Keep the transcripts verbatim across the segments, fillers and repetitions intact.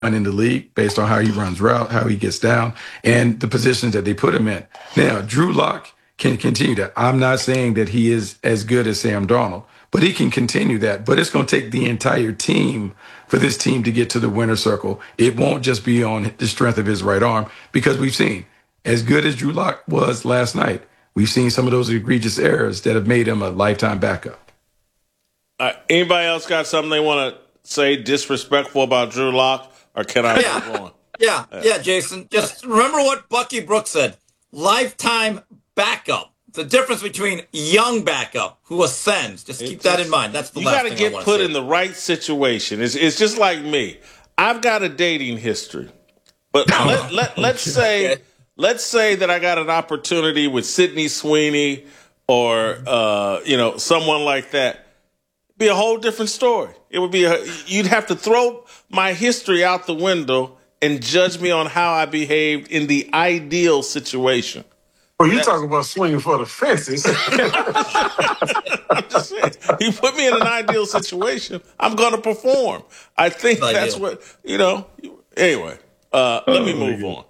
in the league based on how he runs route, how he gets down, and the positions that they put him in. Now, Drew Lock can continue that. I'm not saying that he is as good as Sam Darnold, but he can continue that. But it's going to take the entire team for this team to get to the winner's circle. It won't just be on the strength of his right arm, because we've seen, as good as Drew Lock was last night, we've seen some of those egregious errors that have made him a lifetime backup. Uh, anybody else got something they want to say disrespectful about Drew Lock? Or can I yeah. move on? Yeah, yeah, Jason. Just remember what Bucky Brooks said. Lifetime backup. The difference between young backup who ascends. Just keep it's that just, in mind. That's the you last gotta thing get I want put to in the right situation. It's, it's just like me. I've got a dating history. But let, let, let's say okay. let's say that I got an opportunity with Sydney Sweeney or uh, you know, someone like that. Be a whole different story. It would be a, you'd have to throw my history out the window and judge me on how I behaved in the ideal situation. Well, you talking about swinging for the fences. I'm just saying, you put me in an ideal situation, I'm going to perform. I think It's that's ideal. what, you know. Anyway, uh, let me move on.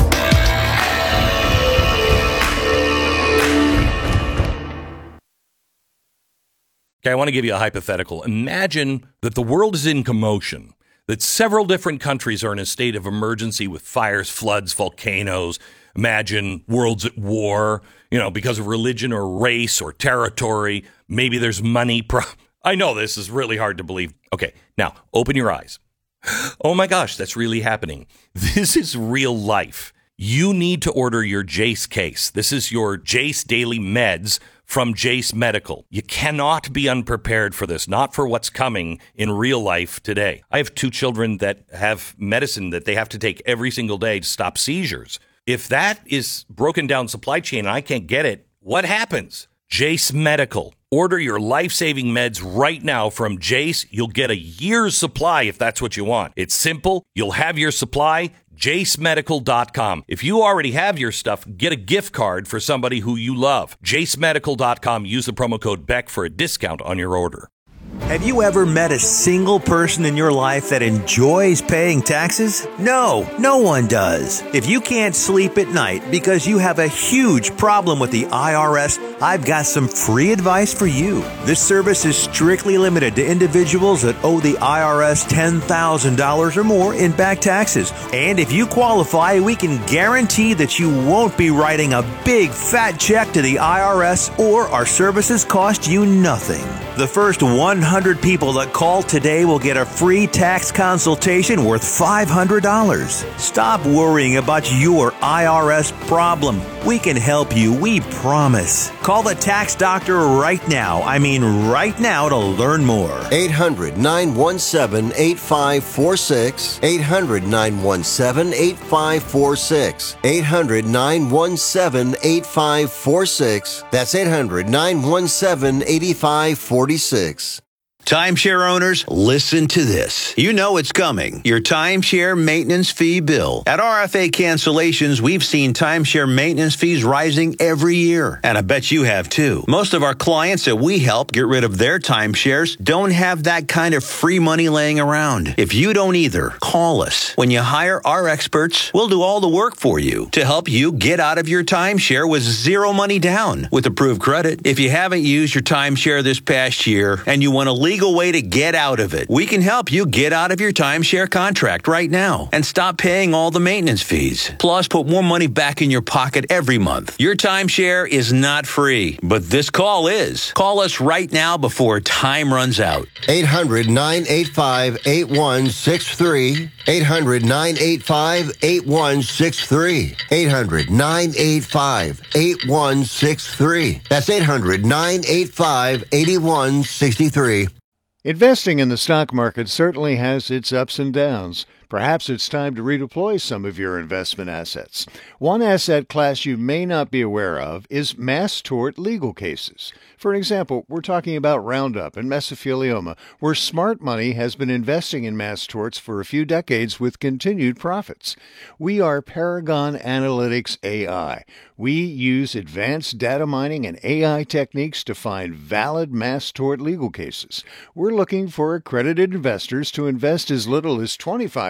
Okay, I want to give you a hypothetical. Imagine that the world is in commotion, that several different countries are in a state of emergency with fires, floods, volcanoes. Imagine world's at war, you know, because of religion or race or territory. Maybe there's money. Pro- I know this is really hard to believe. Okay, now open your eyes. Oh my gosh, that's really happening. This is real life. You need to order your Jace case. This is your Jace Daily Meds from Jace Medical. You cannot be unprepared for this, not for what's coming in real life today. I have two children that have medicine that they have to take every single day to stop seizures. If that is broken down supply chain and I can't get it, what happens? Jace Medical. Order your life-saving meds right now from Jace. You'll get a year's supply if that's what you want. It's simple. You'll have your supply. Jace Medical dot com. If you already have your stuff, get a gift card for somebody who you love. Jace Medical dot com. Use the promo code Beck for a discount on your order. Have you ever met a single person in your life that enjoys paying taxes? No, no one does. If you can't sleep at night because you have a huge problem with the I R S, I've got some free advice for you. This service is strictly limited to individuals that owe the I R S ten thousand dollars or more in back taxes. And if you qualify, we can guarantee that you won't be writing a big fat check to the I R S, or our services cost you nothing. The first one hundred people that call today will get a free tax consultation worth five hundred dollars. Stop worrying about your I R S problem. We can help you, we promise. Call the tax doctor right now. I mean right now to learn more. eight hundred, nine one seven, eight five four six. eight hundred, nine one seven, eight five four six. eight hundred, nine one seven, eight five four six. That's eight hundred, nine one seven, eight five four six. Timeshare owners, listen to this. You know it's coming. Your timeshare maintenance fee bill. At R F A Cancellations, we've seen timeshare maintenance fees rising every year. And I bet you have too. Most of our clients that we help get rid of their timeshares don't have that kind of free money laying around. If you don't either, call us. When you hire our experts, we'll do all the work for you to help you get out of your timeshare with zero money down with approved credit. If you haven't used your timeshare this past year and you want to leave legal way to get out of it. We can help you get out of your timeshare contract right now and stop paying all the maintenance fees. Plus, put more money back in your pocket every month. Your timeshare is not free, but this call is. Call us right now before time runs out. eight hundred, nine eight five, eight one six three. eight hundred, nine eight five, eight one six three. eight hundred, nine eight five, eight one six three. That's eight hundred, nine eight five, eight one six three. Investing in the stock market certainly has its ups and downs. Perhaps it's time to redeploy some of your investment assets. One asset class you may not be aware of is mass tort legal cases. For an example, we're talking about Roundup and mesothelioma, where smart money has been investing in mass torts for a few decades with continued profits. We are Paragon Analytics A I. We use advanced data mining and A I techniques to find valid mass tort legal cases. We're looking for accredited investors to invest as little as twenty-five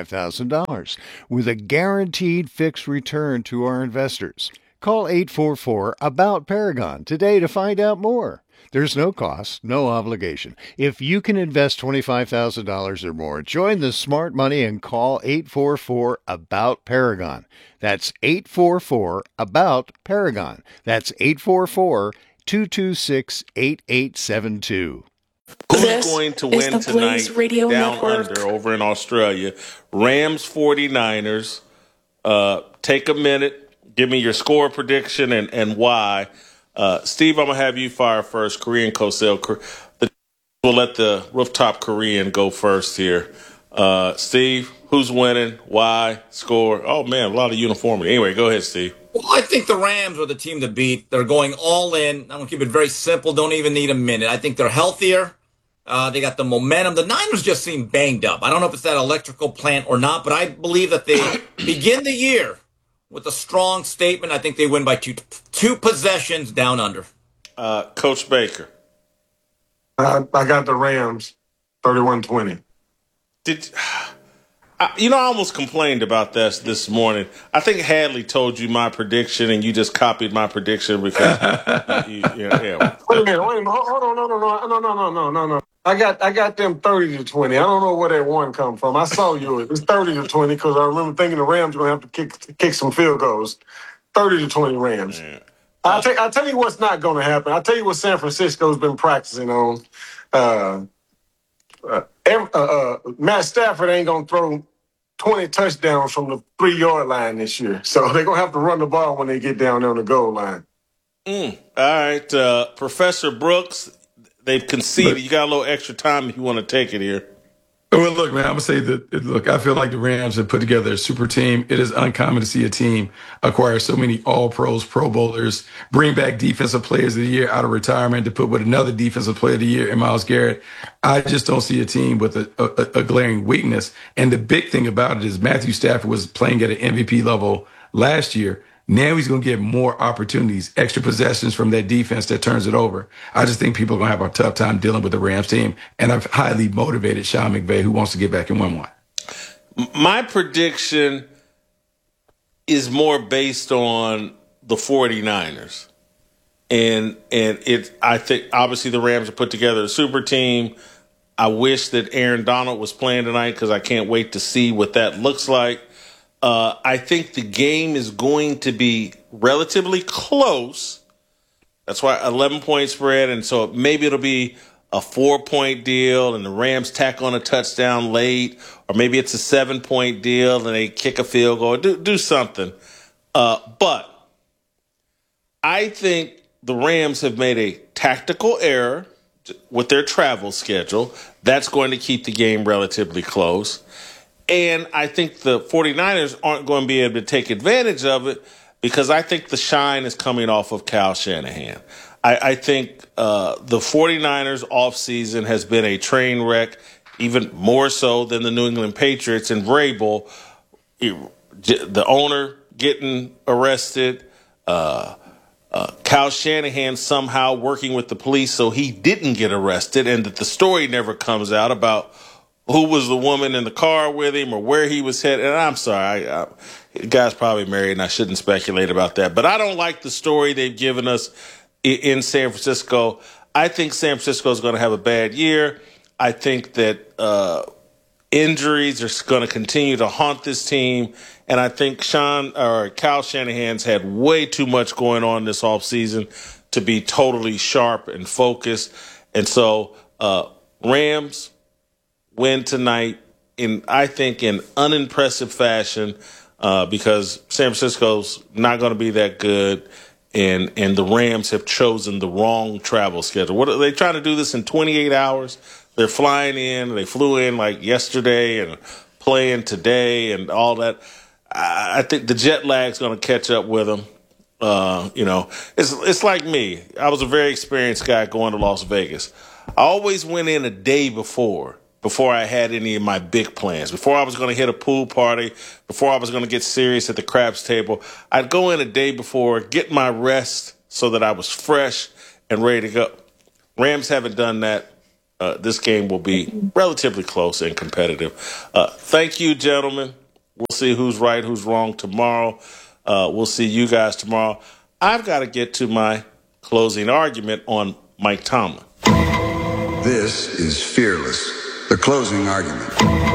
twenty-five thousand dollars with a guaranteed fixed return to our investors. Call eight four four, ABOUT Paragon today to find out more. There's no cost, no obligation. If you can invest twenty-five thousand dollars or more, join the smart money and call eight four four, ABOUT Paragon. That's eight four four, ABOUT Paragon. That's eight four four, two two six, eight eight seven two. Who's This going to is win the tonight Blaze Radio down Network. under over in Australia? Rams forty-niners. Uh, take a minute. Give me your score prediction and, and why. Uh, Steve, I'm going to have you fire first. Korean Cosell. The, we'll let the rooftop Korean go first here. Uh, Steve, who's winning? Why? Score? Oh, man, a lot of uniformity. Anyway, go ahead, Steve. Well, I think the Rams are the team to beat. They're going all in. I'm going to keep it very simple. Don't even need a minute. I think they're healthier. Uh, they got the momentum. The Niners just seem banged up. I don't know if it's that electrical plant or not, but I believe that they begin the year with a strong statement. I think they win by two two possessions down under. Uh, Coach Baker. I, I got the Rams, thirty-one twenty. Did I, you know? I almost complained about this this morning. I think Hadley told you my prediction, and you just copied my prediction because you, you, yeah. Wait a minute, wait a minute. Hold on, no, no, no, no, no, no, no, no, no. I got, I got them thirty to twenty. I don't know where that one come from. I saw yours. It's thirty to twenty because I remember thinking the Rams were gonna have to kick, kick some field goals. Thirty to twenty Rams. Yeah. I'll tell, I'll tell you what's not going to happen. I'll tell you what San Francisco's been practicing on. Uh, uh, every, uh, uh, Matt Stafford ain't going to throw twenty touchdowns from the three-yard line this year. So they're going to have to run the ball when they get down there on the goal line. Mm. All right, uh, Professor Brooks, they've conceded. You got a little extra time if you want to take it here. Well, look, man, I'm going to say that, look, I feel like the Rams have put together a super team. It is uncommon to see a team acquire so many all-pros, Pro Bowlers, bring back defensive players of the year out of retirement to put with another defensive player of the year in Myles Garrett. I just don't see a team with a, a, a glaring weakness. And the big thing about it is Matthew Stafford was playing at an M V P level last year. Now he's going to get more opportunities, extra possessions from that defense that turns it over. I just think people are going to have a tough time dealing with the Rams team. And I've highly motivated Sean McVay, who wants to get back and win one. My prediction is more based on the forty-niners. And and it I think obviously the Rams have put together a super team. I wish that Aaron Donald was playing tonight because I can't wait to see what that looks like. Uh, I think the game is going to be relatively close. That's why eleven point spread. And so maybe it'll be a four point deal and the Rams tack on a touchdown late, or maybe it's a seven point deal and they kick a field goal, do, do something. Uh, but I think the Rams have made a tactical error with their travel schedule. That's going to keep the game relatively close. And I think the forty-niners aren't going to be able to take advantage of it because I think the shine is coming off of Kyle Shanahan. I, I think uh, the forty-niners offseason has been a train wreck, even more so than the New England Patriots and Vrabel. The owner getting arrested, uh, uh, Kyle Shanahan somehow working with the police so he didn't get arrested, and that the story never comes out about who was the woman in the car with him or where he was headed. And I'm sorry, I, I, the guy's probably married and I shouldn't speculate about that. But I don't like the story they've given us in, in San Francisco. I think San Francisco is going to have a bad year. I think that uh, injuries are going to continue to haunt this team. And I think Sean or Kyle Shanahan's had way too much going on this offseason to be totally sharp and focused. And so uh, Rams win tonight in, I think, in unimpressive fashion uh, because San Francisco's not going to be that good, and and the Rams have chosen the wrong travel schedule. What are they trying to do this in twenty-eight hours? They're flying in. They flew in like yesterday and playing today and all that. I, I think the jet lag's going to catch up with them. Uh, you know, it's it's like me. I was a very experienced guy going to Las Vegas. I always went in a day before. Before I had any of my big plans, before I was going to hit a pool party, before I was going to get serious at the craps table, I'd go in a day before, get my rest so that I was fresh and ready to go. Rams haven't done that. uh, this game will be relatively close and competitive. Uh, thank you, gentlemen. We'll see who's right, who's wrong tomorrow. Uh, we'll see you guys tomorrow. I've got to get to my closing argument on Mike Tomlin. This is Fearless, the closing argument.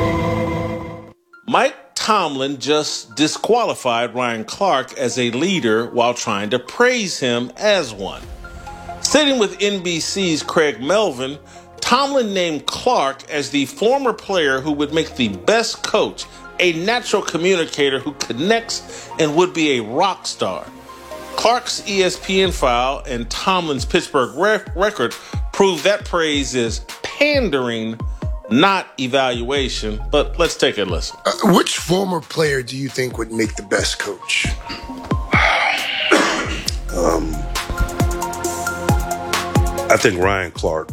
Mike Tomlin just disqualified Ryan Clark as a leader while trying to praise him as one. Sitting with N B C's Craig Melvin, Tomlin named Clark as the former player who would make the best coach, a natural communicator who connects and would be a rock star. Clark's E S P N file and Tomlin's Pittsburgh rec- record prove that praise is pandering, not evaluation. But let's take a listen. Uh, which former player do you think would make the best coach? um, I think Ryan Clark.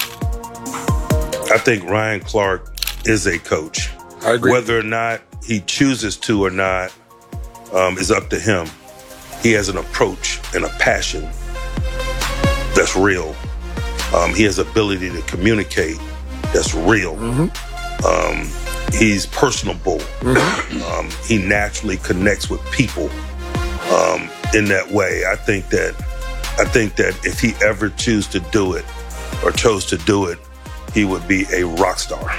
I think Ryan Clark is a coach. I agree. Whether or not he chooses to or not um, is up to him. He has an approach and a passion that's real. Um, he has ability to communicate that's real. Mm-hmm. Um, he's personable. Mm-hmm. Um, he naturally connects with people um, in that way. I think that I think that if he ever choose to do it or chose to do it, he would be a rock star.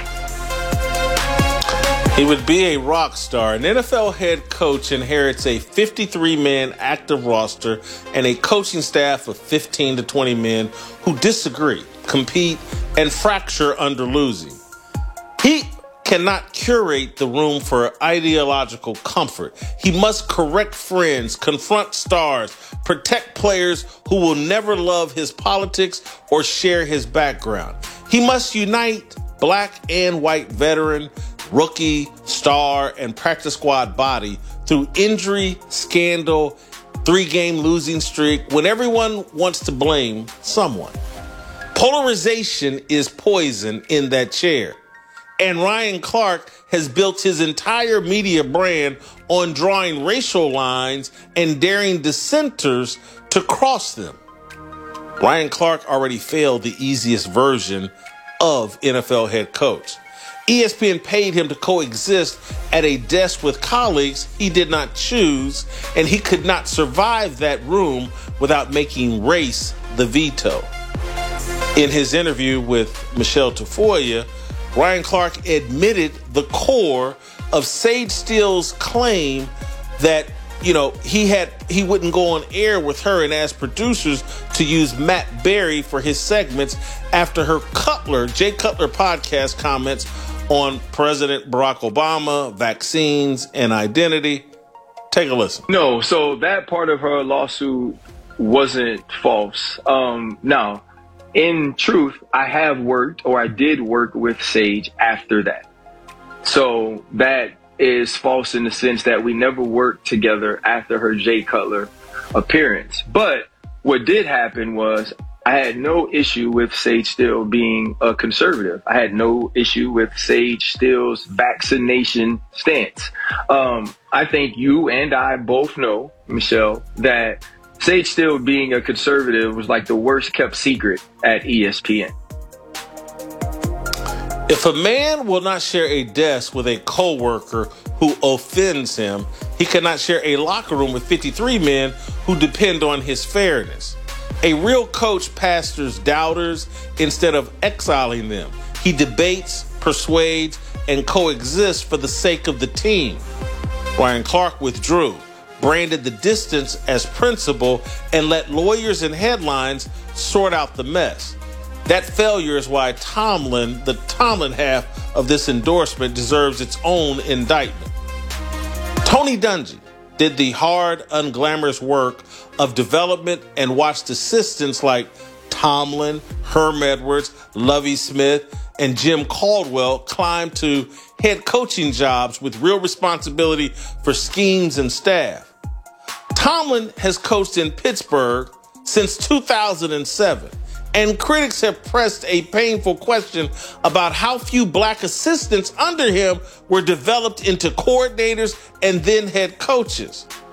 He would be a rock star. An N F L head coach inherits a fifty-three man active roster and a coaching staff of fifteen to twenty men who disagree, compete, and fracture under losing. He cannot curate the room for ideological comfort. He must correct friends, confront stars, protect players who will never love his politics or share his background. He must unite black and white veteran, rookie, star, and practice squad body through injury, scandal, three-game losing streak, when everyone wants to blame someone. Polarization is poison in that chair. And Ryan Clark has built his entire media brand on drawing racial lines and daring dissenters to cross them. Ryan Clark already failed the easiest version of N F L head coach. E S P N paid him to coexist at a desk with colleagues he did not choose, and he could not survive that room without making race the veto. In his interview with Michelle Tafoya, Ryan Clark admitted the core of Sage Steele's claim that, you know, he had he wouldn't go on air with her and ask producers to use Matt Berry for his segments after her Cutler, Jay Cutler podcast comments on President Barack Obama, vaccines, and identity. Take a listen. No, so that part of her lawsuit wasn't false. Um, now, in truth, I have worked, or I did work with Sage after that. So that is false in the sense that we never worked together after her Jay Cutler appearance. But what did happen was I had no issue with Sage Steele being a conservative. I had no issue with Sage Steele's vaccination stance. Um, I think you and I both know, Michelle, that Sage Steele being a conservative was like the worst kept secret at E S P N. If a man will not share a desk with a coworker who offends him, he cannot share a locker room with fifty-three men who depend on his fairness. A real coach pastors doubters instead of exiling them. He debates, persuades, and coexists for the sake of the team. Ryan Clark withdrew, branded the distance as principle, and let lawyers and headlines sort out the mess. That failure is why Tomlin, the Tomlin half of this endorsement, deserves its own indictment. Tony Dungy did the hard, unglamorous work of development and watched assistants like Tomlin, Herm Edwards, Lovie Smith, and Jim Caldwell climb to head coaching jobs with real responsibility for schemes and staff. Tomlin has coached in Pittsburgh since two thousand seven, and critics have pressed a painful question about how few black assistants under him were developed into coordinators and then head coaches.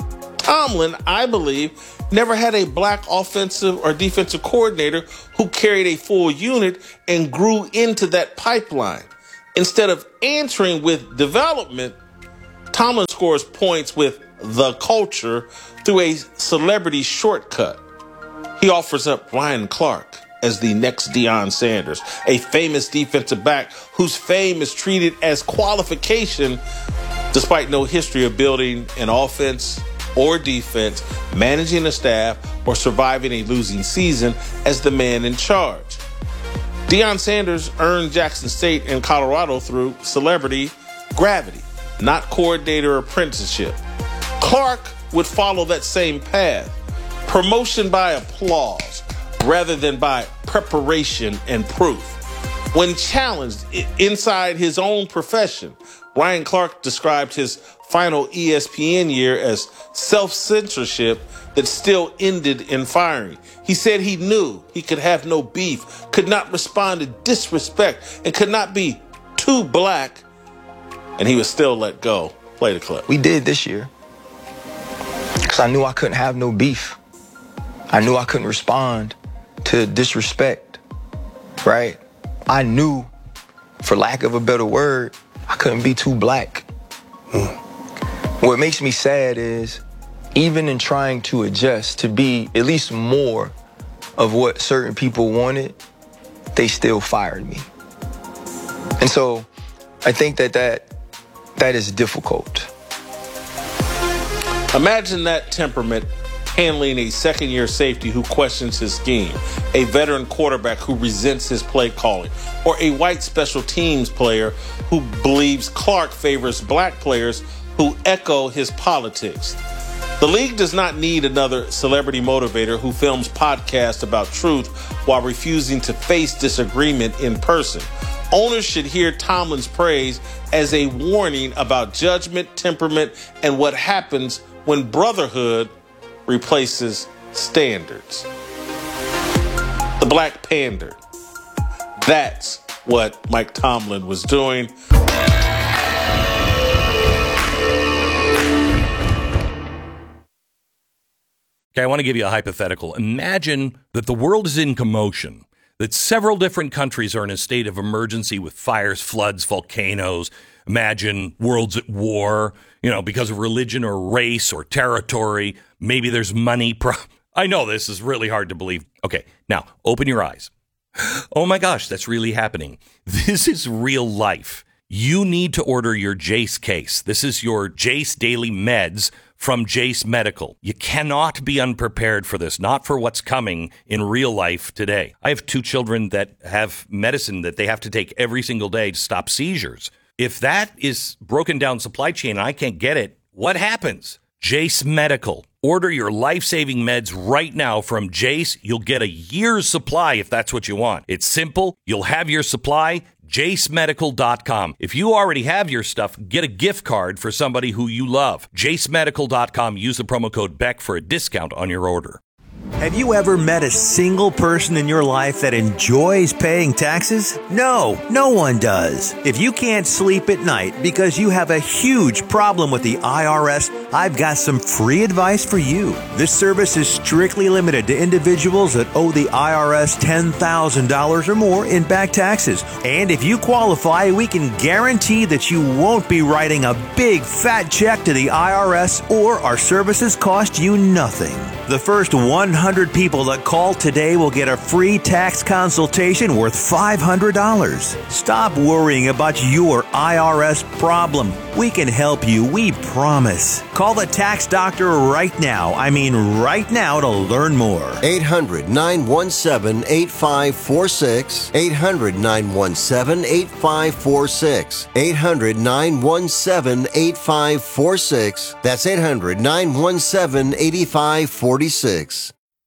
Tomlin, I believe, never had a black offensive or defensive coordinator who carried a full unit and grew into that pipeline. Instead of answering with development, Tomlin scores points with the culture through a celebrity shortcut. He offers up Ryan Clark as the next Deion Sanders, a famous defensive back whose fame is treated as qualification despite no history of building an offense or defense, managing a staff, or surviving a losing season as the man in charge. Deion Sanders earned Jackson State and Colorado through celebrity gravity, not coordinator apprenticeship. Clark would follow that same path, promotion by applause rather than by preparation and proof. When challenged inside his own profession, Ryan Clark described his final E S P N year as self-censorship that still ended in firing. He said he knew he could have no beef, could not respond to disrespect, and could not be too black, and he was still let go. Play the clip. We did this year because I knew I couldn't have no beef. I knew I couldn't respond to disrespect, right? I knew, for lack of a better word, I couldn't be too black. Mm. What makes me sad is, even in trying to adjust to be at least more of what certain people wanted, they still fired me. And so I think that that, that is difficult. Imagine that temperament handling a second-year safety who questions his scheme, a veteran quarterback who resents his play calling, or a white special teams player who believes Clark favors black players who echo his politics. The league does not need another celebrity motivator who films podcasts about truth while refusing to face disagreement in person. Owners should hear Tomlin's praise as a warning about judgment, temperament, and what happens when brotherhood replaces standards. The Black Pander. That's what Mike Tomlin was doing. Okay, I want to give you a hypothetical. Imagine that the world is in commotion, that several different countries are in a state of emergency with fires, floods, volcanoes. Imagine world's at war, you know, because of religion or race or territory. Maybe there's money. Pro- I know this is really hard to believe. Okay, now open your eyes. Oh my gosh, that's really happening. This is real life. You need to order your Jace case. This is your Jace Daily Meds from Jace Medical. You cannot be unprepared for this, not for what's coming in real life today. I have two children that have medicine that they have to take every single day to stop seizures. If that is broken down supply chain and I can't get it, what happens? Jace Medical. Order your life-saving meds right now from Jace. You'll get a year's supply if that's what you want. It's simple. You'll have your supply. Jace Medical dot com. If you already have your stuff, get a gift card for somebody who you love. Jace Medical dot com. Use the promo code Beck for a discount on your order. Have you ever met a single person in your life that enjoys paying taxes? No, no one does. If you can't sleep at night because you have a huge problem with the I R S, I've got some free advice for you. This service is strictly limited to individuals that owe the I R S ten thousand dollars or more in back taxes. And if you qualify, we can guarantee that you won't be writing a big fat check to the I R S, or our services cost you nothing. The first one hundred people that call today will get a free tax consultation worth five hundred dollars. Stop worrying about your I R S problem. We can help you, we promise. Call the tax doctor right now. I mean right now to learn more. eight hundred, nine one seven, eight five four six. eight hundred, nine one seven, eight five four six. eight hundred, nine one seven, eight five four six. That's eight hundred, nine one seven, eight five four six.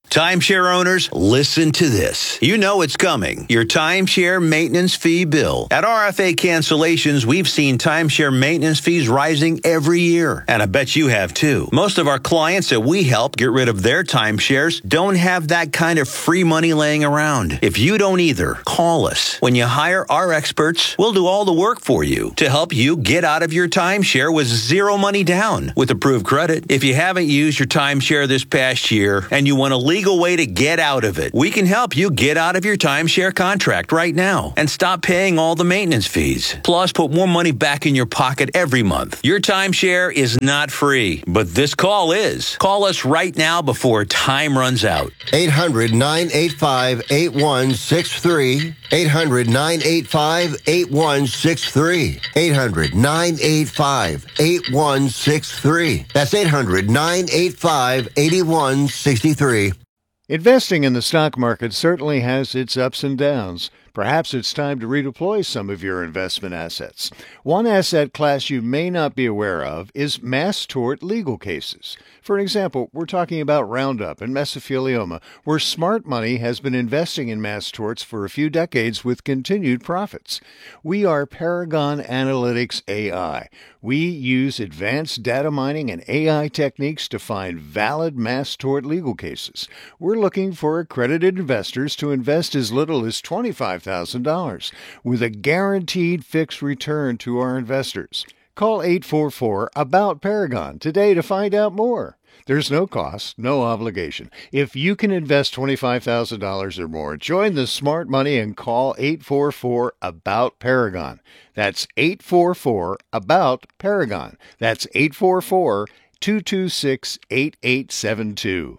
Timeshare owners, listen to this. You know it's coming. Your timeshare maintenance fee bill. At R F A Cancellations, we've seen timeshare maintenance fees rising every year. And I bet you have too. Most of our clients that we help get rid of their timeshares don't have that kind of free money laying around. If you don't either, call us. When you hire our experts, we'll do all the work for you to help you get out of your timeshare with zero money down with approved credit. If you haven't used your timeshare this past year and you want to leave legal way to get out of it. We can help you get out of your timeshare contract right now and stop paying all the maintenance fees. Plus, put more money back in your pocket every month. Your timeshare is not free, but this call is. Call us right now before time runs out. eight hundred, nine eight five, eight one six three. eight hundred, nine eight five, eight one six three. eight hundred, nine eight five, eight one six three. That's eight hundred, nine eight five, eight one six three. Investing in the stock market certainly has its ups and downs. Perhaps it's time to redeploy some of your investment assets. One asset class you may not be aware of is mass tort legal cases. For example, we're talking about Roundup and mesothelioma, where smart money has been investing in mass torts for a few decades with continued profits. We are Paragon Analytics A I. We use advanced data mining and A I techniques to find valid mass tort legal cases. We're looking for accredited investors to invest as little as twenty-five thousand dollars with a guaranteed fixed return to our investors. Call eight four four, ABOUT Paragon today to find out more. There's no cost, no obligation. If you can invest twenty-five thousand dollars or more, join the smart money and call eight four four, ABOUT Paragon. That's eight four four, ABOUT Paragon. That's eight four four, two two six, eight eight seven two.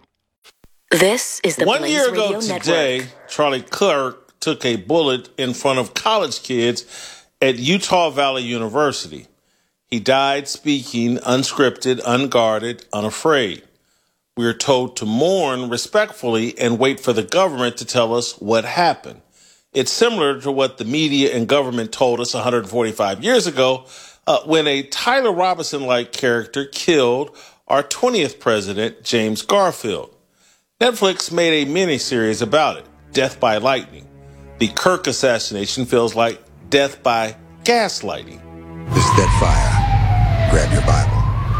This is the One Blaze year ago Radio today, Network. Charlie Kirk took a bullet in front of college kids at Utah Valley University. He died speaking unscripted, unguarded, unafraid. We are told to mourn respectfully and wait for the government to tell us what happened. It's similar to what the media and government told us one hundred forty-five years ago uh, when a Tyler Robinson-like character killed our twentieth president, James Garfield. Netflix made a miniseries about it, Death by Lightning. The Kirk assassination feels like death by gaslighting. This is that fire. Grab your Bible.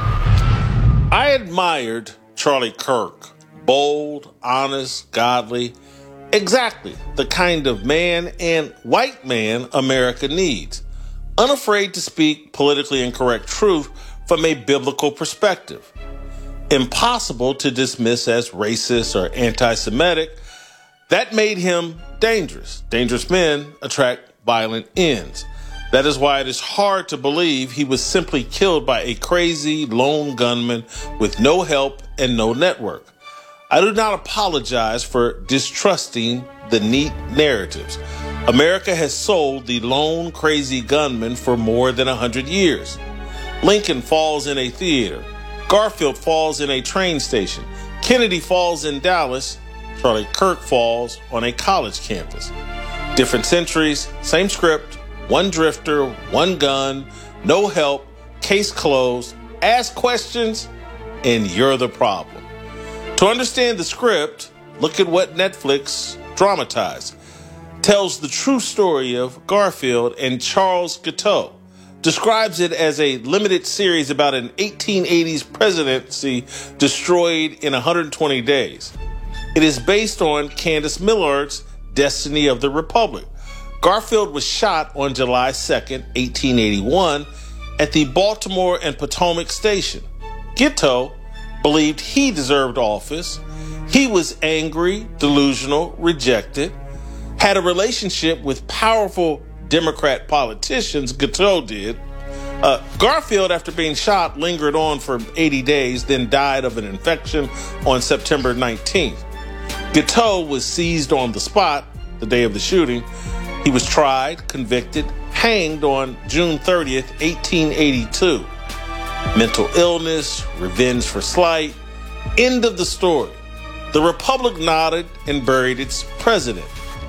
I admired Charlie Kirk. Bold, honest, godly. Exactly the kind of man and white man America needs. Unafraid to speak politically incorrect truth from a biblical perspective. Impossible to dismiss as racist or anti-Semitic. That made him dangerous. Dangerous men attract violent ends. That is why it is hard to believe he was simply killed by a crazy lone gunman with no help and no network. I do not apologize for distrusting the neat narratives. America has sold the lone crazy gunman for more than one hundred years. Lincoln falls in a theater. Garfield falls in a train station. Kennedy falls in Dallas. Charlie Kirk falls on a college campus. Different centuries, same script, one drifter, one gun, no help, case closed, ask questions, and you're the problem. To understand the script, look at what Netflix dramatized. Tells the true story of Garfield and Charles Guiteau. Describes it as a limited series about an eighteen eighties presidency destroyed in one hundred twenty days. It is based on Candace Millard's Destiny of the Republic. Garfield was shot on July second, eighteen eighty-one at the Baltimore and Potomac station. Guiteau believed he deserved office. He was angry, delusional, rejected, had a relationship with powerful Democrat politicians, Guiteau did. Uh, Garfield, after being shot, lingered on for eighty days, then died of an infection on September nineteenth. Guiteau was seized on the spot the day of the shooting. He was tried, convicted, hanged on June thirtieth, eighteen eighty-two. Mental illness, revenge for slight. End of the story. The Republic nodded and buried its president.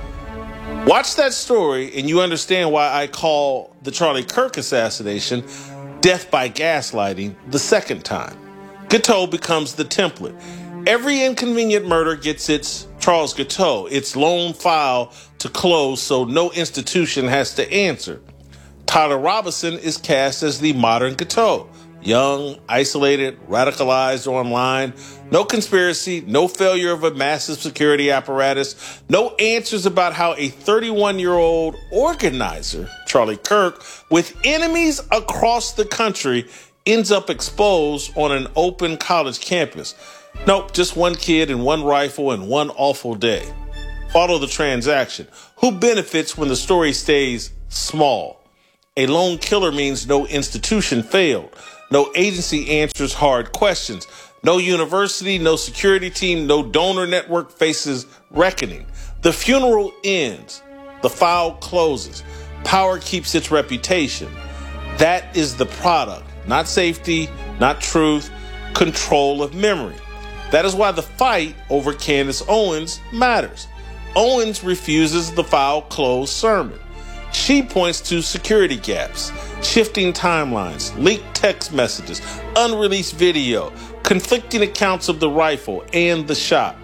Watch that story and you understand why I call the Charlie Kirk assassination death by gaslighting the second time. Guiteau becomes the template. Every inconvenient murder gets its Charles Guiteau, its lone file to close so no institution has to answer. Tyler Robinson is cast as the modern Guiteau. Young, isolated, radicalized online. No conspiracy, no failure of a massive security apparatus, no answers about how a thirty-one-year-old organizer, Charlie Kirk, with enemies across the country, ends up exposed on an open college campus. Nope, just one kid and one rifle and one awful day. Follow the transaction. Who benefits when the story stays small? A lone killer means no institution failed. No agency answers hard questions. No university, no security team, no donor network faces reckoning. The funeral ends. The file closes. Power keeps its reputation. That is the product. Not safety, not truth, control of memory. That is why the fight over Candace Owens matters. Owens refuses the file closed sermon. She points to security gaps, shifting timelines, leaked text messages, unreleased video, conflicting accounts of the rifle and the shot.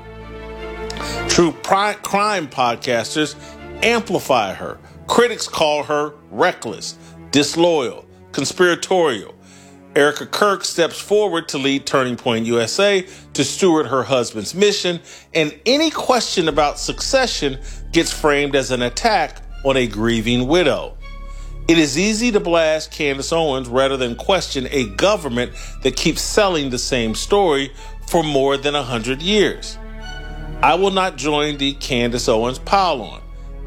True pri- crime podcasters amplify her. Critics call her reckless, disloyal, conspiratorial. Erica Kirk steps forward to lead Turning Point U S A to steward her husband's mission, and any question about succession gets framed as an attack on a grieving widow. It is easy to blast Candace Owens rather than question a government that keeps selling the same story for more than a hundred years. I will not join the Candace Owens pile-on.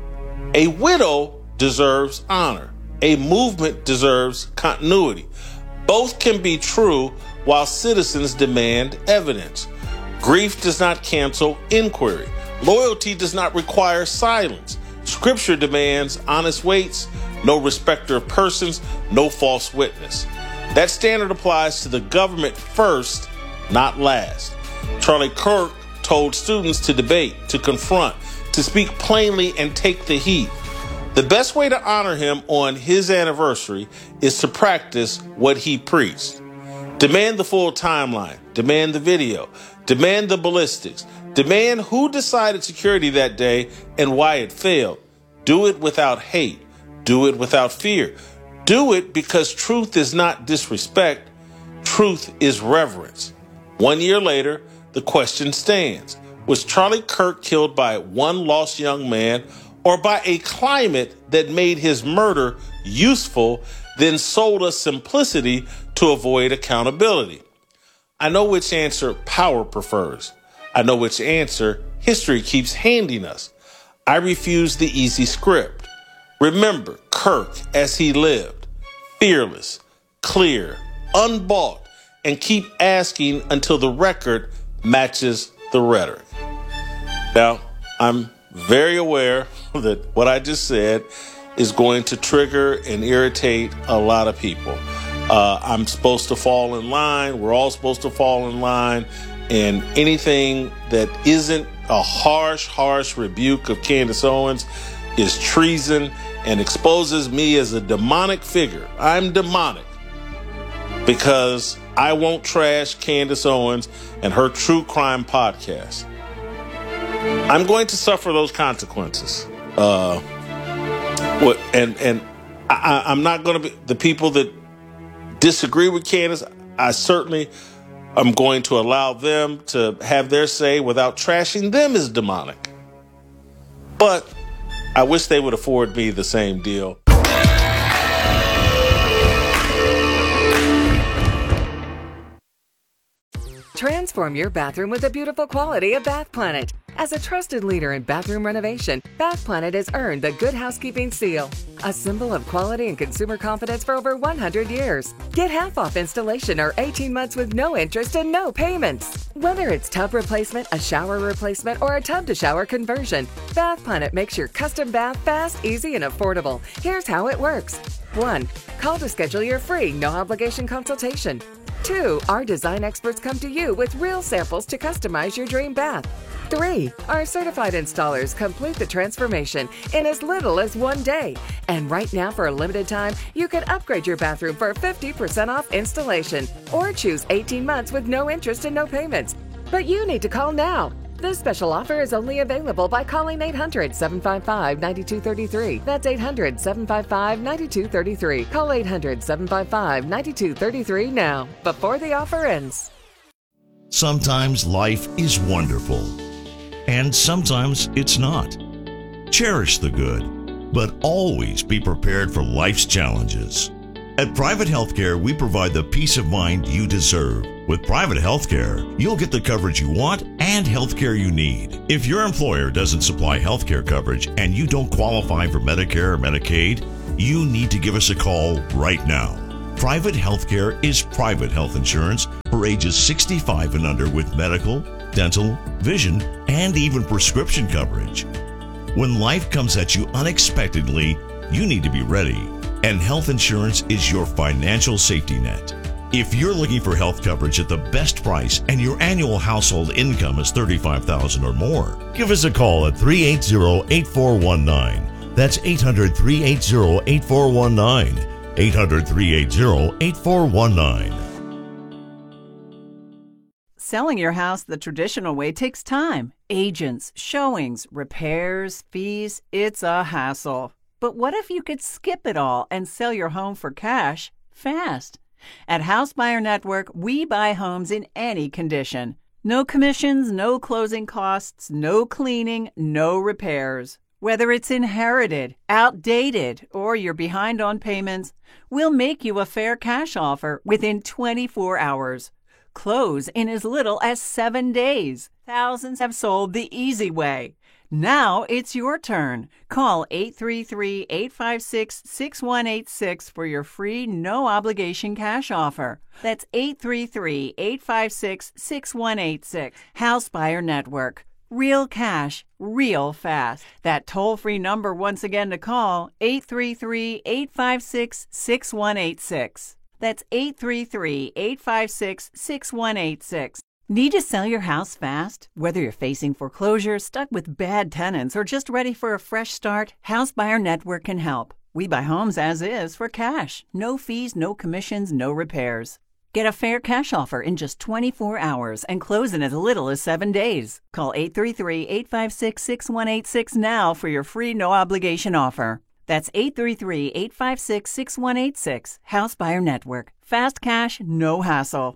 A widow deserves honor. A movement deserves continuity. Both can be true while citizens demand evidence. Grief does not cancel inquiry. Loyalty does not require silence. Scripture demands honest waits, no respecter of persons, no false witness. That standard applies to the government first, not last. Charlie Kirk told students to debate, to confront, to speak plainly and take the heat. The best way to honor him on his anniversary is to practice what he preached. Demand the full timeline. Demand the video. Demand the ballistics. Demand who decided security that day and why it failed. Do it without hate. Do it without fear. Do it because truth is not disrespect. Truth is reverence. One year later, the question stands. Was Charlie Kirk killed by one lost young man or by a climate that made his murder useful, then sold us simplicity to avoid accountability? I know which answer power prefers. I know which answer history keeps handing us. I refuse the easy script. Remember Kirk as he lived, fearless, clear, unbought, and keep asking until the record matches the rhetoric. Now, I'm very aware that what I just said is going to trigger and irritate a lot of people. Uh, I'm supposed to fall in line. We're all supposed to fall in line. And anything that isn't a harsh, harsh rebuke of Candace Owens is treason and exposes me as a demonic figure. I'm demonic because I won't trash Candace Owens and her true crime podcast. I'm going to suffer those consequences. Uh, what, and and I, I'm not going to be the people that disagree with Candace. I certainly am going to allow them to have their say without trashing them as demonic. But I wish they would afford me the same deal. Transform your bathroom with the beautiful quality of Bath Planet. As a trusted leader in bathroom renovation, Bath Planet has earned the Good Housekeeping seal, a symbol of quality and consumer confidence for over one hundred years. Get half off installation or eighteen months with no interest and no payments. Whether it's tub replacement, a shower replacement, or a tub-to-shower conversion, Bath Planet makes your custom bath fast, easy, and affordable. Here's how it works. one. Call to schedule your free, no-obligation consultation. two. Our design experts come to you with real samples to customize your dream bath. three. Our certified installers complete the transformation in as little as one day. And right now, for a limited time, you can upgrade your bathroom for fifty percent off installation or choose eighteen months with no interest and no payments. But you need to call now. This special offer is only available by calling eight hundred, seven five five, nine two three three. That's eight hundred, seven five five, nine two three three. Call eight hundred, seven five five, nine two three three now, before the offer ends. Sometimes life is wonderful, and sometimes it's not. Cherish the good, but always be prepared for life's challenges. At Private Healthcare, we provide the peace of mind you deserve. With Private Healthcare, you'll get the coverage you want and healthcare you need. If your employer doesn't supply healthcare coverage and you don't qualify for Medicare or Medicaid, you need to give us a call right now. Private Healthcare is private health insurance for ages sixty-five and under with medical, dental, vision, and even prescription coverage. When life comes at you unexpectedly, you need to be ready. And health insurance is your financial safety net. If you're looking for health coverage at the best price and your annual household income is thirty-five thousand dollars or more, give us a call at three eight zero, eight four one nine. That's eight hundred, three eight zero, eight four one nine. eight hundred, three eight zero, eight four one nine. Selling your house the traditional way takes time. Agents, showings, repairs, fees. It's a hassle. But what if you could skip it all and sell your home for cash fast? At House Buyer Network, we buy homes in any condition. No commissions, no closing costs, no cleaning, no repairs. Whether it's inherited, outdated, or you're behind on payments, we'll make you a fair cash offer within twenty-four hours. Close in as little as seven days. Thousands have sold the easy way. Now it's your turn. Call eight three three, eight five six, six one eight six for your free no-obligation cash offer. That's eight three three, eight five six, six one eight six. House Buyer Network. Real cash, real fast. That toll-free number once again to call, eight three three, eight five six, six one eight six. That's eight three three, eight five six, six one eight six. Need to sell your house fast? Whether you're facing foreclosure, stuck with bad tenants, or just ready for a fresh start, House Buyer Network can help. We buy homes as is for cash. No fees, no commissions, no repairs. Get a fair cash offer in just twenty-four hours and close in as little as seven days. Call eight three three, eight five six, six one eight six now for your free no-obligation offer. That's eight three three, eight five six, six one eight six. House Buyer Network. Fast cash, no hassle.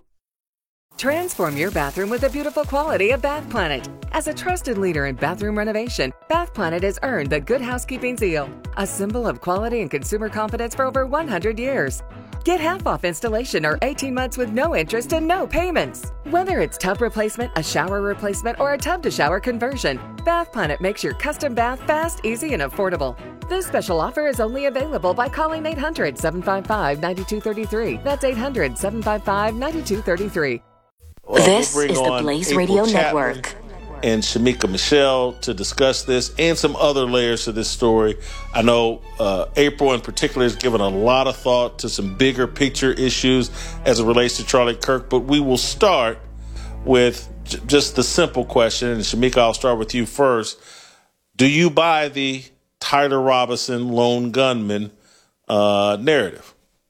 Transform your bathroom with the beautiful quality of Bath Planet. As a trusted leader in bathroom renovation, Bath Planet has earned the Good Housekeeping seal, a symbol of quality and consumer confidence for over one hundred years. Get half off installation or eighteen months with no interest and no payments. Whether it's tub replacement, a shower replacement, or a tub-to-shower conversion, Bath Planet makes your custom bath fast, easy, and affordable. This special offer is only available by calling eight hundred, seven five five, nine two three three. That's eight hundred, seven five five, nine two three three. Well, this we'll is the Blaze Radio Network. And Shamika Michelle to discuss this and some other layers to this story. I know uh, April in particular has given a lot of thought to some bigger picture issues as it relates to Charlie Kirk, but we will start with j- just the simple question. And Shamika, I'll start with you first. Do you buy the Tyler Robinson lone gunman uh, narrative?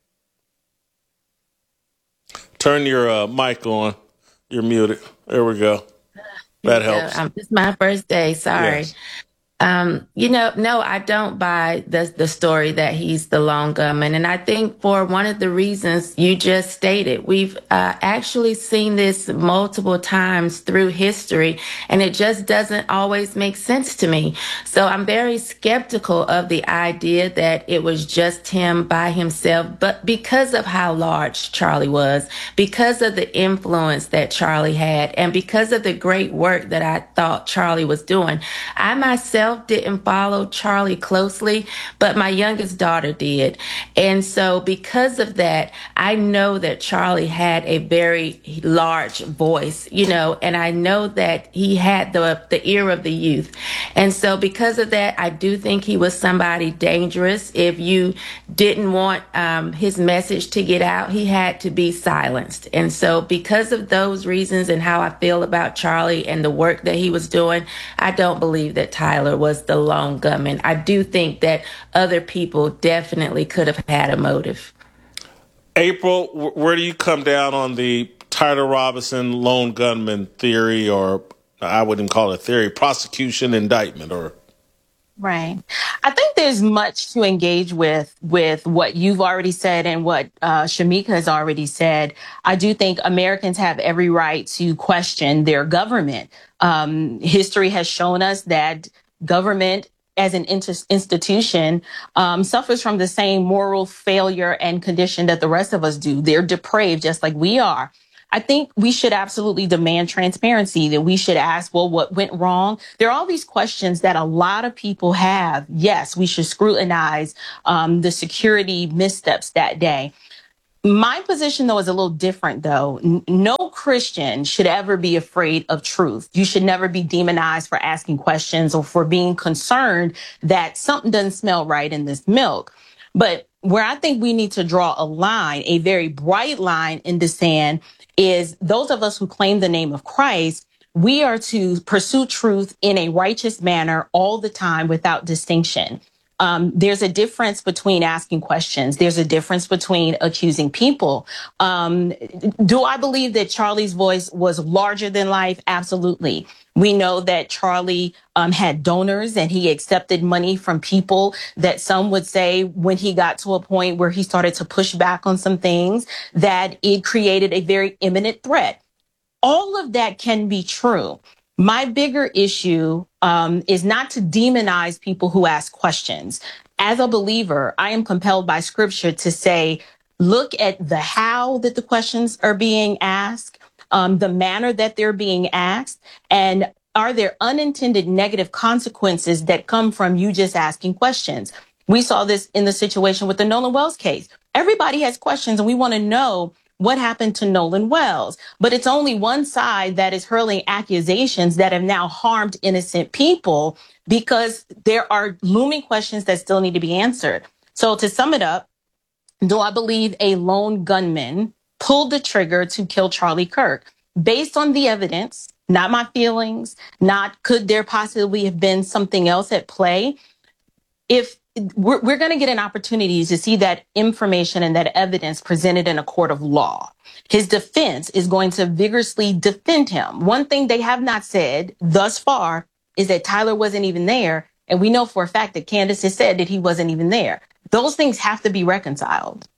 Turn your uh, mic on. You're muted. There we go. That helps. Um, it's my first day. Sorry. Yes. Um, you know, no, I don't buy the the story that he's the lone gunman. And I think for one of the reasons you just stated, we've uh, actually seen this multiple times through history, and it just doesn't always make sense to me. So I'm very skeptical of the idea that it was just him by himself, but because of how large Charlie was, because of the influence that Charlie had, and because of the great work that I thought Charlie was doing, I myself didn't follow Charlie closely, but my youngest daughter did. And so because of that, I know that Charlie had a very large voice, you know, and I know that he had the, the ear of the youth. And so because of that, I do think he was somebody dangerous. If you didn't want um, his message to get out, he had to be silenced. And so because of those reasons and how I feel about Charlie and the work that he was doing, I don't believe that Tyler was the lone gunman. I do think that other people definitely could have had a motive. April, where do you come down on the Tyler Robinson lone gunman theory, or I wouldn't call it theory, prosecution indictment, or Right. I think there's much to engage with with what you've already said and what uh, Shamika has already said. I do think Americans have every right to question their government. Um, history has shown us that government as an inter- institution um, suffers from the same moral failure and condition that the rest of us do. They're depraved just like we are. I think we should absolutely demand transparency, that we should ask, well, what went wrong? There are all these questions that a lot of people have. Yes, we should scrutinize um, the security missteps that day. My position, though, is a little different, though. N- no Christian should ever be afraid of truth. You should never be demonized for asking questions or for being concerned that something doesn't smell right in this milk. But where I think we need to draw a line, a very bright line in the sand, is those of us who claim the name of Christ, we are to pursue truth in a righteous manner all the time without distinction. Um, there's a difference between asking questions. There's a difference between accusing people. Um, do I believe that Charlie's voice was larger than life? Absolutely. We know that Charlie um, had donors and he accepted money from people that some would say when he got to a point where he started to push back on some things, that it created a very imminent threat. All of that can be true. My bigger issue um, is not to demonize people who ask questions. As a believer, I am compelled by scripture to say, look at the how that the questions are being asked, um, the manner that they're being asked, and are there unintended negative consequences that come from you just asking questions? We saw this in the situation with the Nolan Wells case. Everybody has questions and we want to know what happened to Nolan Wells. But it's only one side that is hurling accusations that have now harmed innocent people because there are looming questions that still need to be answered. So to sum it up, do I believe a lone gunman pulled the trigger to kill Charlie Kirk? Based on the evidence, not my feelings, not could there possibly have been something else at play? If we're, we're going to get an opportunity to see that information and that evidence presented in a court of law. His defense is going to vigorously defend him. One thing they have not said thus far is that Tyler wasn't even there. And we know for a fact that Candace has said that he wasn't even there. Those things have to be reconciled.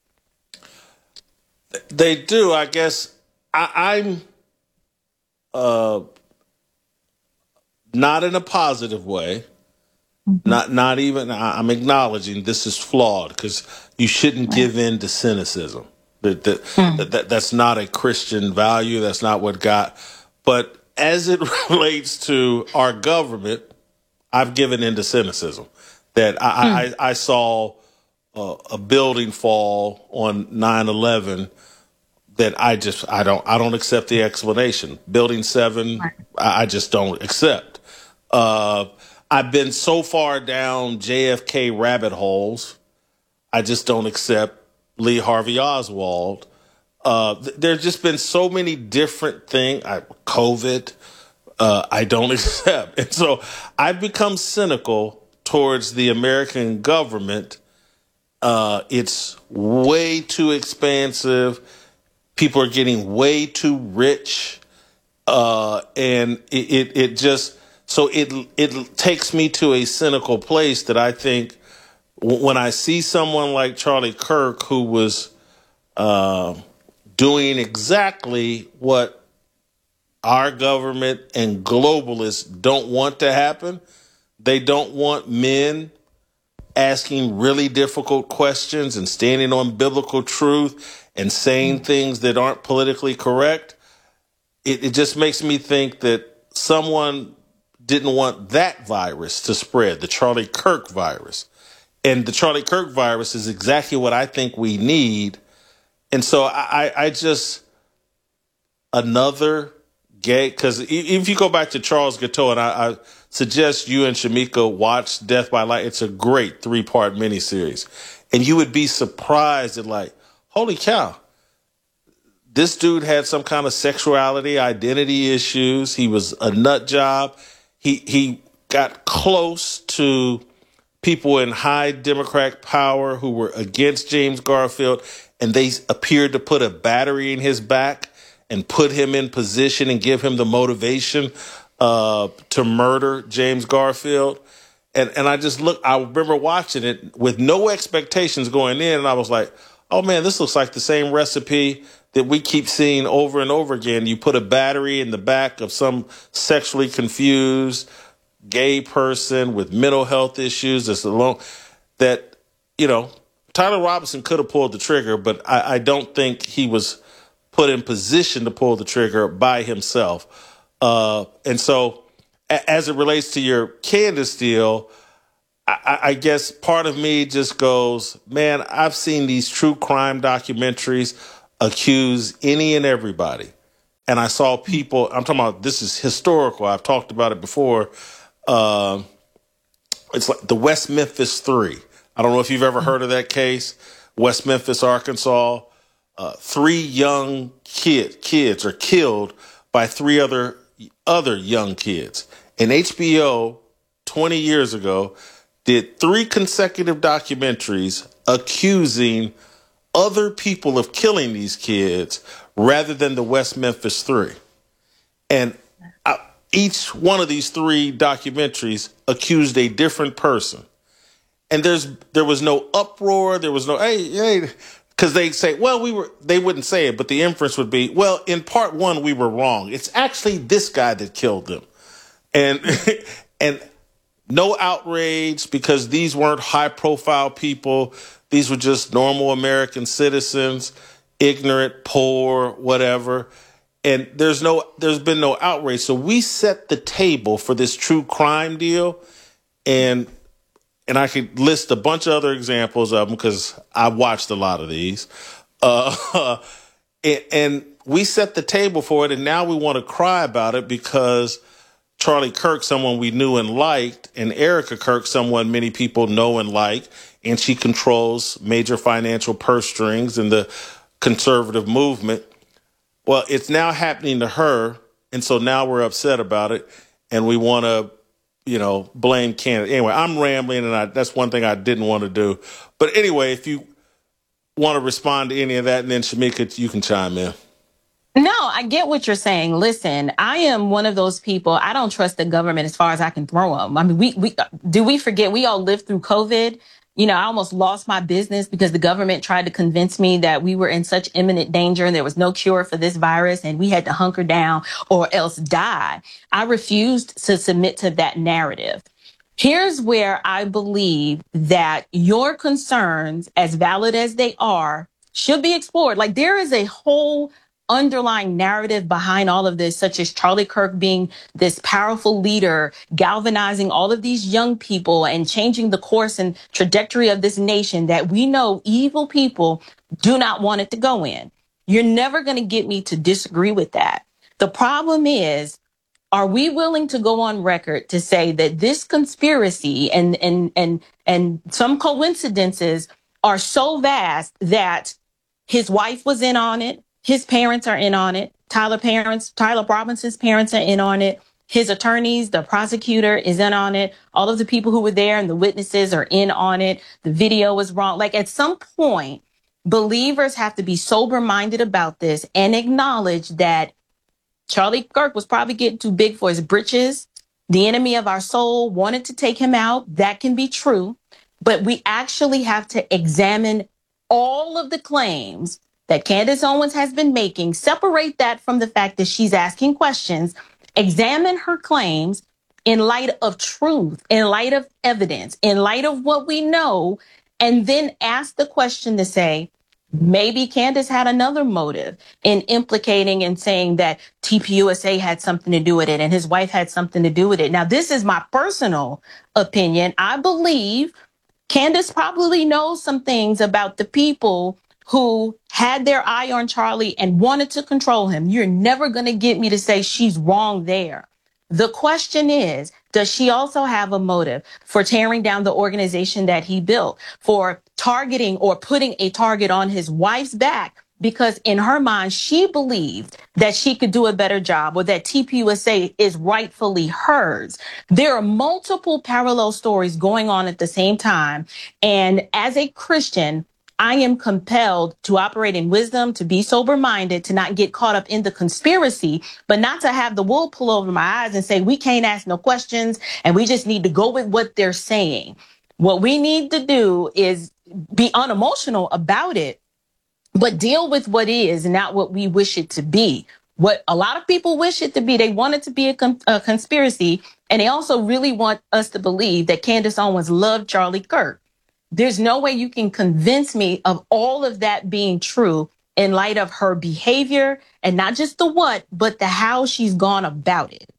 They do. I guess I, I'm uh, not in a positive way. Not not even, I'm acknowledging this is flawed because you shouldn't give in to cynicism. That, that, mm. that That's not a Christian value. That's not what God, but as it relates to our government, I've given in to cynicism. That I, mm. I, I saw a, a building fall on nine eleven that I just, I don't, I don't accept the explanation. Building seven, I, I just don't accept. Uh, I've been so far down J F K rabbit holes, I just don't accept Lee Harvey Oswald. Uh, th- there's just been so many different things. I, COVID, uh, I don't accept. And so I've become cynical towards the American government. Uh, it's way too expansive. People are getting way too rich. Uh, and it, it, it just... So it it takes me to a cynical place that I think w- when I see someone like Charlie Kirk, who was uh, doing exactly what our government and globalists don't want to happen, they don't want men asking really difficult questions and standing on biblical truth and saying things that aren't politically correct. It, it just makes me think that someone didn't want that virus to spread, the Charlie Kirk virus. And the Charlie Kirk virus is exactly what I think we need. And so I, I just, another gay, because if you go back to Charles Guiteau, and I, I suggest you and Shamika watch Death by Light. It's a great three-part miniseries. And you would be surprised at like, holy cow, this dude had some kind of sexuality, identity issues. He was a nut job. He he got close to people in high Democrat power who were against James Garfield, and they appeared to put a battery in his back. and put him in position and give him the motivation uh, to murder James Garfield. And and I just look, I remember watching it with no expectations going in, and I was like, oh man, this looks like the same recipe that we keep seeing over and over again. You put a battery in the back of some sexually confused gay person with mental health issues that's alone, that, you know, Tyler Robinson could have pulled the trigger, but I, I don't think he was put in position to pull the trigger by himself. Uh, and so a- as it relates to your Candace deal, I, I guess part of me just goes, man, I've seen these true crime documentaries accuse any and everybody. And I saw people, I'm talking about, this is historical. I've talked about it before. Uh, it's like the West Memphis Three. I don't know if you've ever heard of that case. West Memphis, Arkansas. Uh, three young kid, kids are killed by three other other young kids. And H B O, twenty years ago, did three consecutive documentaries accusing other people of killing these kids rather than the West Memphis Three. And I, each one of these three documentaries accused a different person. And there's there was no uproar. There was no, hey, hey, because they say, well, we were, they wouldn't say it, but the inference would be, well, in part one, we were wrong. It's actually this guy that killed them. And, and no outrage, because these weren't high profile people. These were just normal American citizens, ignorant, poor, whatever. And there's no, there's been no outrage. So we set the table for this true crime deal. And And I could list a bunch of other examples of them because I watched a lot of these. Uh, and, and we set the table for it, and now we want to cry about it because Charlie Kirk, someone we knew and liked, and Erica Kirk, someone many people know and like, and she controls major financial purse strings in the conservative movement. Well, it's now happening to her, and so now we're upset about it, and we want to, you know, blame Canada. Anyway, I'm rambling, and I, that's one thing I didn't want to do. But anyway, if you want to respond to any of that, and then Shamika, you can chime in. No, I get what you're saying. Listen, I am one of those people. I don't trust the government as far as I can throw them. I mean, we, we, do we forget we all lived through COVID? You know, I almost lost my business because the government tried to convince me that we were in such imminent danger and there was no cure for this virus and we had to hunker down or else die. I refused to submit to that narrative. Here's where I believe that your concerns, as valid as they are, should be explored. Like, there is a whole underlying narrative behind all of this, such as Charlie Kirk being this powerful leader, galvanizing all of these young people and changing the course and trajectory of this nation that we know evil people do not want it to go in. You're never going to get me to disagree with that. The problem is, are we willing to go on record to say that this conspiracy and and and and some coincidences are so vast that his wife was in on it, his parents are in on it, Tyler parents, Tyler Robinson's parents are in on it, his attorneys, the prosecutor is in on it, all of the people who were there and the witnesses are in on it, the video was wrong. Like, at some point, believers have to be sober-minded about this and acknowledge that Charlie Kirk was probably getting too big for his britches. The enemy of our soul wanted to take him out. That can be true. But we actually have to examine all of the claims that Candace Owens has been making, separate that from the fact that she's asking questions, examine her claims in light of truth, in light of evidence, in light of what we know, and then ask the question to say, maybe Candace had another motive in implicating and saying that T P U S A had something to do with it and his wife had something to do with it. Now, this is my personal opinion. I believe Candace probably knows some things about the people who had their eye on Charlie and wanted to control him. You're never going to get me to say she's wrong there. The question is, does she also have a motive for tearing down the organization that he built, for targeting or putting a target on his wife's back? Because in her mind, she believed that she could do a better job or that T P U S A is rightfully hers. There are multiple parallel stories going on at the same time. And as a Christian, I am compelled to operate in wisdom, to be sober-minded, to not get caught up in the conspiracy, but not to have the wool pull over my eyes and say, we can't ask no questions and we just need to go with what they're saying. What we need to do is be unemotional about it, but deal with what is, not what we wish it to be. What a lot of people wish it to be, they want it to be a, con- a conspiracy, and they also really want us to believe that Candace Owens loved Charlie Kirk. There's no way you can convince me of all of that being true in light of her behavior, and not just the what, but the how she's gone about it.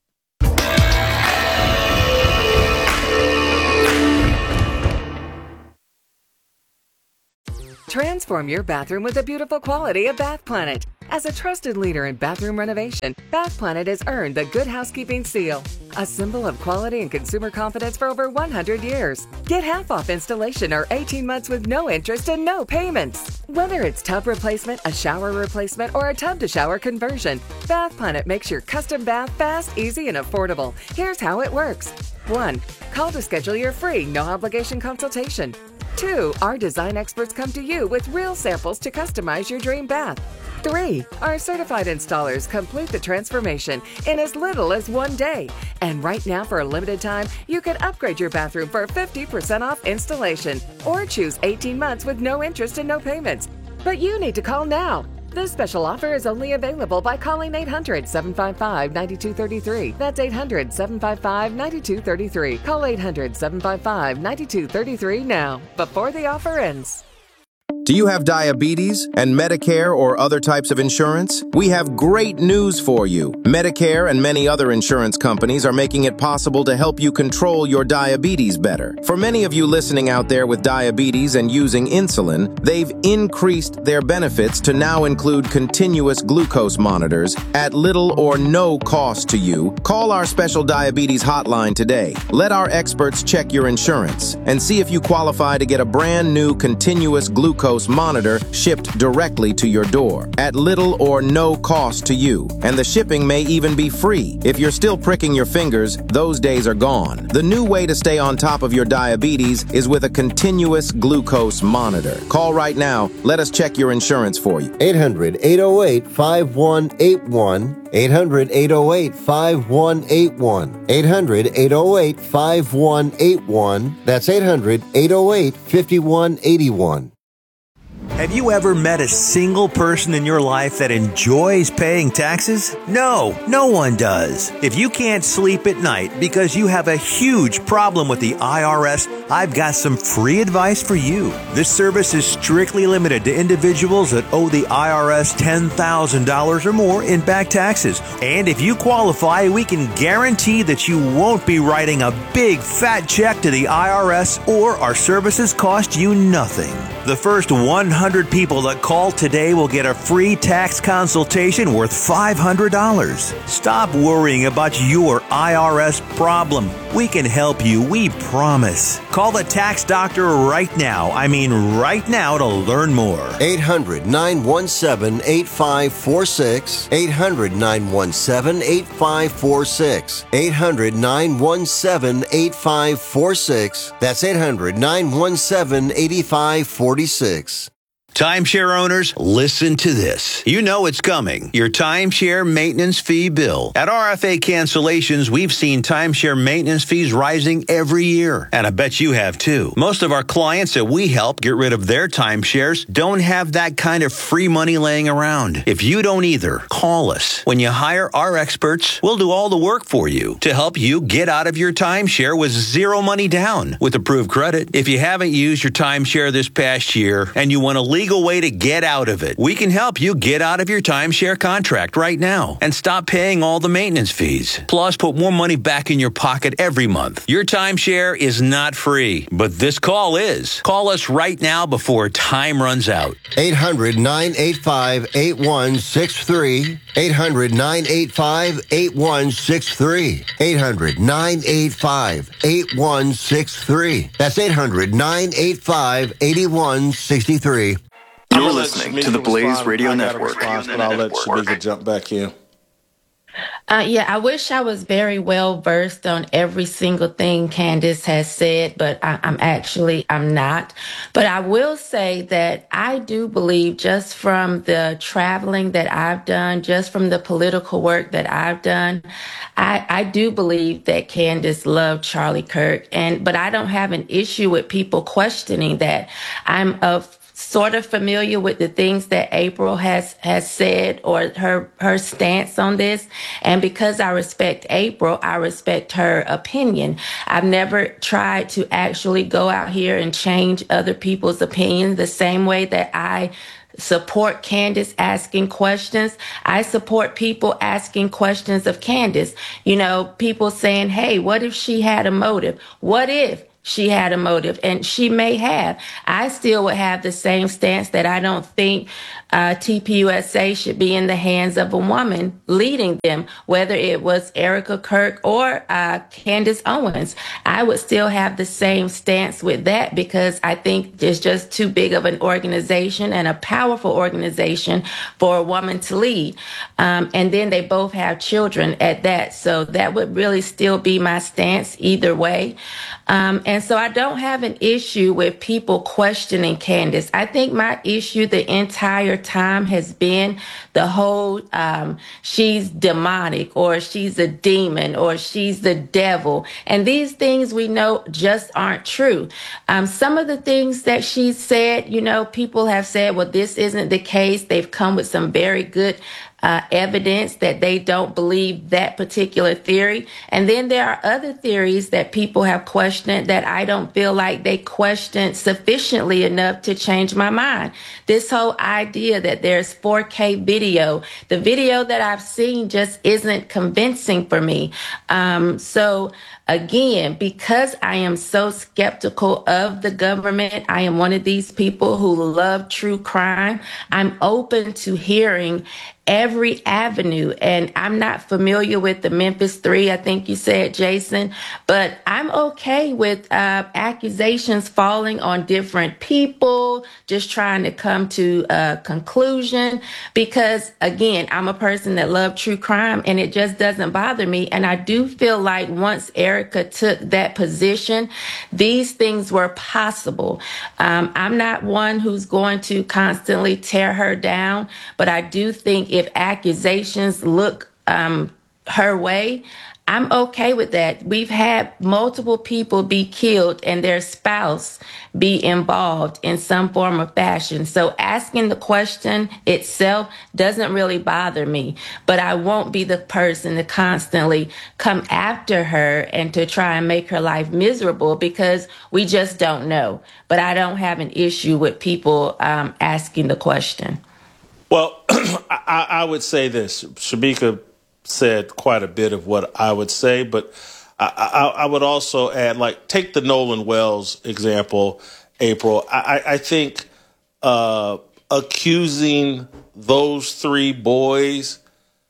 Transform your bathroom with the beautiful quality of Bath Planet. As a trusted leader in bathroom renovation, Bath Planet has earned the Good Housekeeping seal, a symbol of quality and consumer confidence for over one hundred years. Get half off installation or eighteen months with no interest and no payments. Whether it's tub replacement, a shower replacement, or a tub-to-shower conversion, Bath Planet makes your custom bath fast, easy, and affordable. Here's how it works. One, call to schedule your free, no-obligation consultation. Two, our design experts come to you with real samples to customize your dream bath. Three, our certified installers complete the transformation in as little as one day. And right now, for a limited time, you can upgrade your bathroom for fifty percent off installation or choose eighteen months with no interest and no payments. But you need to call now. This special offer is only available by calling eight hundred, seven five five, nine two three three. That's eight hundred, seven five five, nine two three three. Call eight hundred, seven five five, nine two three three now, before the offer ends. Do you have diabetes and Medicare or other types of insurance? We have great news for you. Medicare and many other insurance companies are making it possible to help you control your diabetes better. For many of you listening out there with diabetes and using insulin, they've increased their benefits to now include continuous glucose monitors at little or no cost to you. Call our special diabetes hotline today. Let our experts check your insurance and see if you qualify to get a brand new continuous glucose monitor shipped directly to your door at little or no cost to you. And the shipping may even be free. If you're still pricking your fingers, those days are gone. The new way to stay on top of your diabetes is with a continuous glucose monitor. Call right now. Let us check your insurance for you. eight hundred, eight oh eight, five one eight one. eight hundred, eight oh eight, five one eight one. eight hundred, eight oh eight, five one eight one. That's eight hundred, eight oh eight, five one eight one. Have you ever met a single person in your life that enjoys paying taxes? No, no one does. If you can't sleep at night because you have a huge problem with the I R S, I've got some free advice for you. This service is strictly limited to individuals that owe the I R S ten thousand dollars or more in back taxes. And if you qualify, we can guarantee that you won't be writing a big fat check to the I R S, or our services cost you nothing. The first one hundred people that call today will get a free tax consultation worth five hundred dollars. Stop worrying about your I R S problem. We can help you, we promise. Call the tax doctor right now. I mean right now to learn more. eight hundred, nine one seven, eight five four six. eight hundred, nine one seven, eight five four six. eight hundred, nine one seven, eight five four six. That's eight hundred, nine one seven, eight five four six. Timeshare owners, listen to this. You know it's coming. Your timeshare maintenance fee bill. At R F A Cancellations, we've seen timeshare maintenance fees rising every year. And I bet you have too. Most of our clients that we help get rid of their timeshares don't have that kind of free money laying around. If you don't either, call us. When you hire our experts, we'll do all the work for you to help you get out of your timeshare with zero money down with approved credit. If you haven't used your timeshare this past year and you want to leave legal way to get out of it. We can help you get out of your timeshare contract right now and stop paying all the maintenance fees. Plus, put more money back in your pocket every month. Your timeshare is not free, but this call is. Call us right now before time runs out. eight hundred, nine eight five, eight one six three. eight hundred, nine eight five, eight one six three. eight hundred, nine eight five, eight one six three. That's eight hundred, nine eight five, eight one six three. You're listening to the Blaze Radio Network. Response, but I'll let Shamika jump back in. Uh, yeah, I wish I was very well versed on every single thing Candace has said, but I, I'm actually, I'm not. But I will say that I do believe, just from the traveling that I've done, just from the political work that I've done, I, I do believe that Candace loved Charlie Kirk. And, but I don't have an issue with people questioning that. I'm of sort of familiar with the things that April has has said, or her her stance on this. And because I respect April, I respect her opinion. I've never tried to actually go out here and change other people's opinions the same way that I support Candace asking questions. I support people asking questions of Candace. You know, people saying, hey, what if she had a motive? What if she had a motive? And she may have. I still would have the same stance that I don't think uh, T P U S A should be in the hands of a woman leading them, whether it was Erica Kirk or uh, Candace Owens. I would still have the same stance with that, because I think it's just too big of an organization and a powerful organization for a woman to lead. Um, and then they both have children at that. So that would really still be my stance either way. Um, and so I don't have an issue with people questioning Candace. I think my issue the entire time has been the whole um, she's demonic, or she's a demon, or she's the devil. And these things we know just aren't true. Um, some of the things that she said, you know, people have said, well, this isn't the case. They've come with some very good Uh, evidence that they don't believe that particular theory. And then there are other theories that people have questioned that I don't feel like they questioned sufficiently enough to change my mind. This whole idea that there's four K video, the video that I've seen just isn't convincing for me. Um, so Again, because I am so skeptical of the government, I am one of these people who love true crime. I'm open to hearing every avenue. And I'm not familiar with the Memphis Three, I think you said, Jason, but I'm okay with uh, accusations falling on different people, just trying to come to a conclusion. Because again, I'm a person that loves true crime, and it just doesn't bother me. And I do feel like once Erica took that position, these things were possible. Um, I'm not one who's going to constantly tear her down, but I do think if accusations look um, her way, I'm okay with that. We've had multiple people be killed and their spouse be involved in some form of fashion. So asking the question itself doesn't really bother me, but I won't be the person to constantly come after her and to try and make her life miserable, because we just don't know. But I don't have an issue with people um, asking the question. Well, I, I would say this. Shamika said quite a bit of what I would say, but I, I, I would also add, like, take the Nolan Wells example, April. I, I think uh, accusing those three boys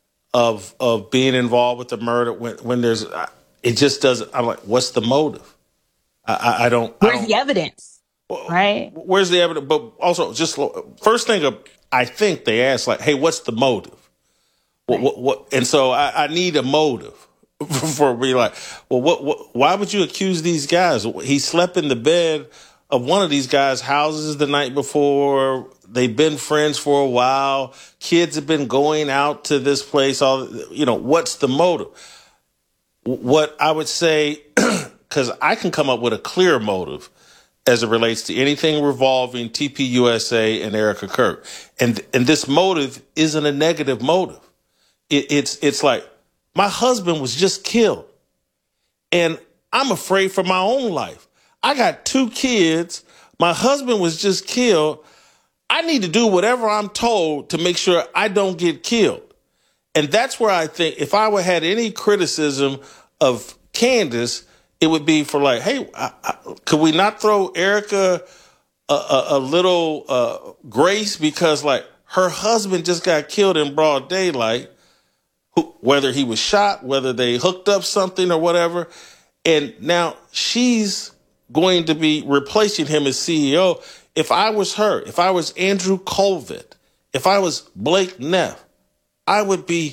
of of being involved with the murder when, when there's, it just doesn't, I'm like, what's the motive? I, I, I don't. Where's I don't, the evidence? Right? Where's the evidence? But also, just first thing I think they ask, like, hey, what's the motive? What, what, what, and so I, I need a motive for me. Like, well, what, what, why would you accuse these guys? He slept in the bed of one of these guys' houses the night before. They've been friends for a while. Kids have been going out to this place. All, you know, what's the motive? What I would say, because I can come up with a clear motive as it relates to anything revolving T P U S A and Erica Kirk. And, and this motive isn't a negative motive. It, it's it's like, my husband was just killed, and I'm afraid for my own life. I got two kids. My husband was just killed. I need to do whatever I'm told to make sure I don't get killed. And that's where I think if I would had any criticism of Candace, it would be for like, hey, I, I, could we not throw Erica a, a, a little uh, grace, because like her husband just got killed in broad daylight. Whether he was shot, whether they hooked up something or whatever. And now she's going to be replacing him as C E O. If I was her, if I was Andrew Colvett, if I was Blake Neff, I would be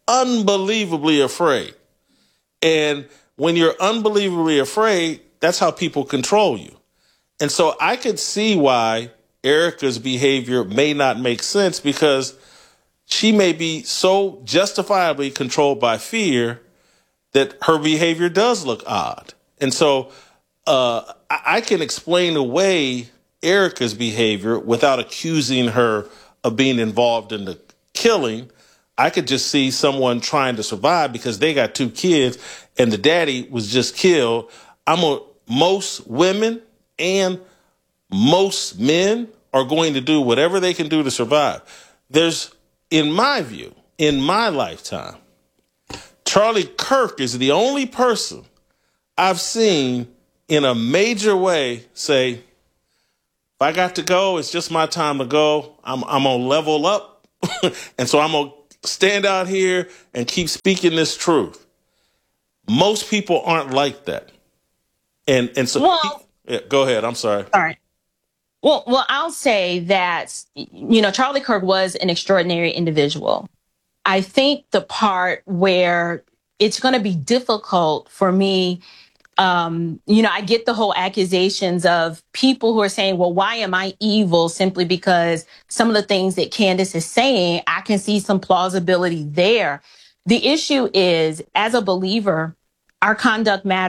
unbelievably afraid. And when you're unbelievably afraid, that's how people control you. And so I could see why Erica's behavior may not make sense, because she may be so justifiably controlled by fear that her behavior does look odd. And so uh, I-, I can explain away Erica's behavior without accusing her of being involved in the killing. I could just see someone trying to survive because they got two kids and the daddy was just killed. I'm a, most women and most men are going to do whatever they can do to survive. There's, in my view, in my lifetime, Charlie Kirk is the only person I've seen in a major way say, if I got to go, it's just my time to go. I'm, I'm going to level up. And so I'm going to stand out here and keep speaking this truth. Most people aren't like that. And and so, well, yeah, go ahead. I'm sorry. All right. Well, well, I'll say that, you know, Charlie Kirk was an extraordinary individual. I think the part where it's going to be difficult for me, um, you know, I get the whole accusations of people who are saying, well, why am I evil? Simply because some of the things that Candace is saying, I can see some plausibility there. The issue is, as a believer, our conduct matters.